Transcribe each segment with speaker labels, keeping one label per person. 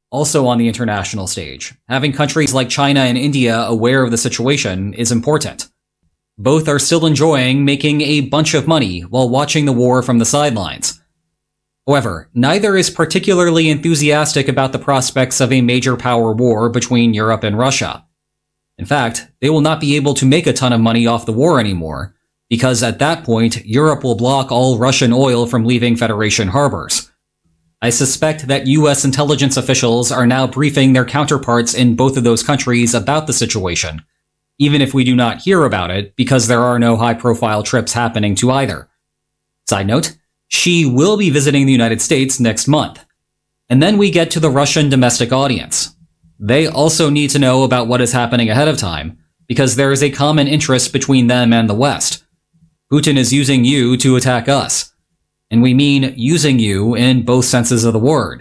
Speaker 1: Also on the international stage, having countries like China and India aware of the situation is important. Both are still enjoying making a bunch of money while watching the war from the sidelines. However, neither is particularly enthusiastic about the prospects of a major power war between Europe and Russia. In fact, they will not be able to make a ton of money off the war anymore, because at that point, Europe will block all Russian oil from leaving Federation harbors. I suspect that US intelligence officials are now briefing their counterparts in both of those countries about the situation, even if we do not hear about it because there are no high-profile trips happening to either. Side note, Xi will be visiting the United States next month. And then we get to the Russian domestic audience. They also need to know about what is happening ahead of time, because there is a common interest between them and the West. Putin is using you to attack us. And we mean using you in both senses of the word.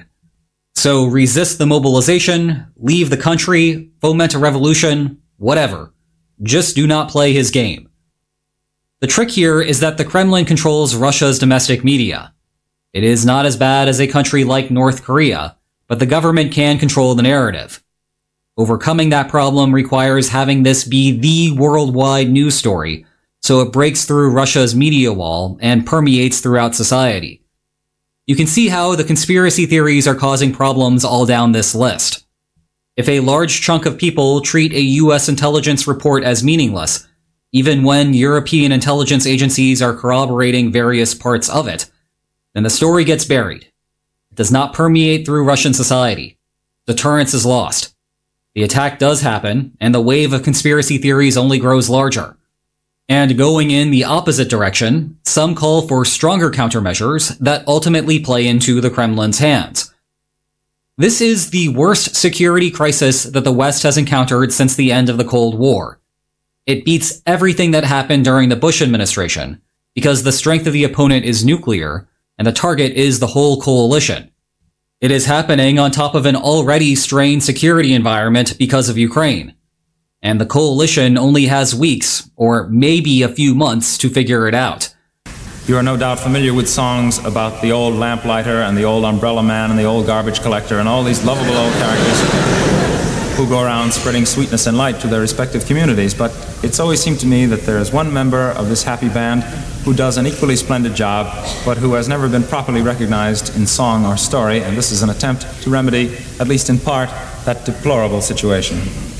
Speaker 1: So resist the mobilization, leave the country, foment a revolution, whatever. Just do not play his game. The trick here is that the Kremlin controls Russia's domestic media. It is not as bad as a country like North Korea, but the government can control the narrative. Overcoming that problem requires having this be the worldwide news story, so it breaks through Russia's media wall and permeates throughout society. You can see how the conspiracy theories are causing problems all down this list. If a large chunk of people treat a US intelligence report as meaningless, even when European intelligence agencies are corroborating various parts of it, then the story gets buried. It does not permeate through Russian society. Deterrence is lost. The attack does happen, and the wave of conspiracy theories only grows larger. And going in the opposite direction, some call for stronger countermeasures that ultimately play into the Kremlin's hands. This is the worst security crisis that the West has encountered since the end of the Cold War. It beats everything that happened during the Bush administration, because the strength of the opponent is nuclear, and the target is the whole coalition. It is happening on top of an already strained security environment because of Ukraine. And the coalition only has weeks, or maybe a few months, to figure it out.
Speaker 2: You are no doubt familiar with songs about the old lamplighter and the old umbrella man and the old garbage collector and all these lovable old characters who go around spreading sweetness and light to their respective communities. But it's always seemed to me that there is one member of this happy band who does an equally splendid job, but who has never been properly recognized in song or story, and this is an attempt to remedy, at least in part, that deplorable situation.